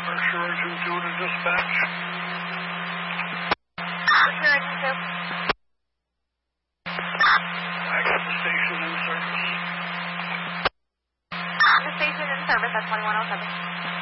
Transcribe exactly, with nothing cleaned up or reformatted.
Mercer Engine two to dispatch. Mercer Engine two. Back at the station in service. The station in service at twenty-one oh seven.